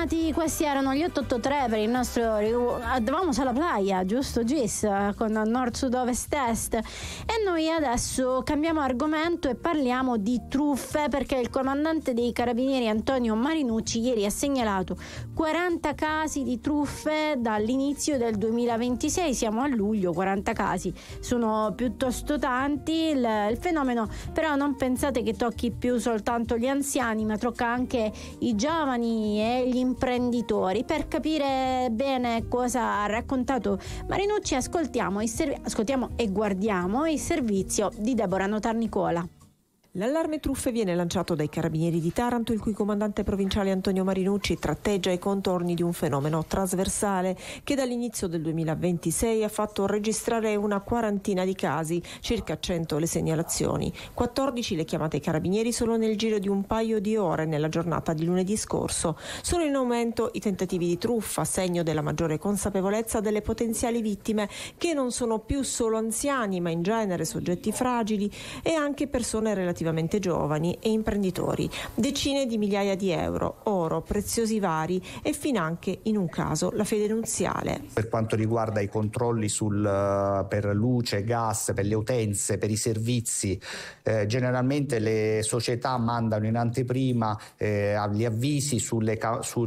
bentornati, questi erano gli 883 per il nostro Vamos alla playa, giusto Gis, con nord, sud, ovest, est. E noi adesso cambiamo argomento e parliamo di truffe, perché il comandante dei carabinieri Antonio Marinucci ieri ha segnalato 40 casi di truffe dall'inizio del 2026. Siamo a luglio, 40 casi sono piuttosto tanti. Il fenomeno però non pensate che tocchi più soltanto gli anziani, ma tocca anche i giovani e gli imprenditori. Per capire bene cosa ha raccontato Marinucci, ascoltiamo e guardiamo il servizio di Deborah Notarnicola. L'allarme truffe viene lanciato dai Carabinieri di Taranto, il cui comandante provinciale Antonio Marinucci tratteggia i contorni di un fenomeno trasversale che dall'inizio del 2026 ha fatto registrare una quarantina di casi, circa 100 le segnalazioni, 14 le chiamate ai Carabinieri solo nel giro di un paio di ore nella giornata di lunedì scorso. Sono in aumento i tentativi di truffa, segno della maggiore consapevolezza delle potenziali vittime, che non sono più solo anziani, ma in genere soggetti fragili e anche persone relativamente giovani e imprenditori. Decine di migliaia di euro, oro, preziosi vari e finanche, in un caso, la fede nuziale. Per quanto riguarda i controlli per luce, gas, per le utenze, per i servizi, generalmente le società mandano in anteprima gli avvisi sui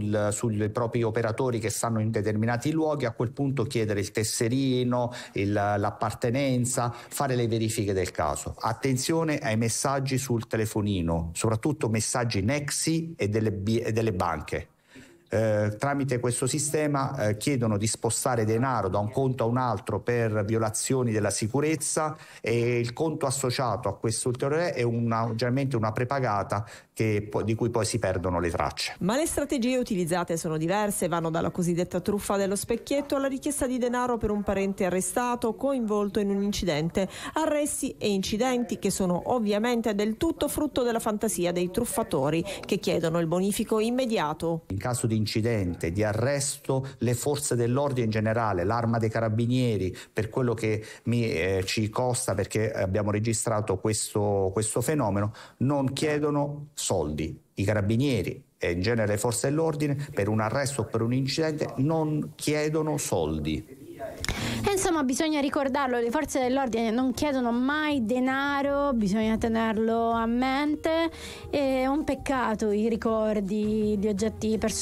propri operatori che stanno in determinati luoghi. A quel punto chiedere il tesserino, l'appartenenza, fare le verifiche del caso. Attenzione ai messaggi sul telefonino, soprattutto messaggi Nexi e delle banche. Tramite questo sistema chiedono di spostare denaro da un conto a un altro per violazioni della sicurezza, e il conto associato a questo ulteriore è generalmente una prepagata di cui poi si perdono le tracce. Ma le strategie utilizzate sono diverse, vanno dalla cosiddetta truffa dello specchietto alla richiesta di denaro per un parente arrestato coinvolto in un incidente. Arresti e incidenti che sono ovviamente del tutto frutto della fantasia dei truffatori, che chiedono il bonifico immediato. In caso di incidente, di arresto, le forze dell'ordine in generale, l'Arma dei Carabinieri, per quello che ci costa, perché abbiamo registrato questo fenomeno, non chiedono soldi. I Carabinieri e in genere le forze dell'ordine per un arresto o per un incidente non chiedono soldi. Insomma, bisogna ricordarlo, le forze dell'ordine non chiedono mai denaro, bisogna tenerlo a mente. È un peccato i ricordi di oggetti personali